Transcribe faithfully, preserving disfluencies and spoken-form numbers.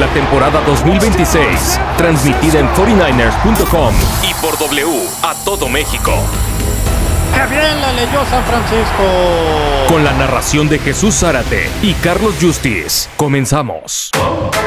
de la temporada dos mil veintiséis, transmitida en cuarenta y nueve ers punto com y por W a todo México. ¡Qué bien la leyó San Francisco! Con la narración de Jesús Zárate y Carlos Justiz. Comenzamos.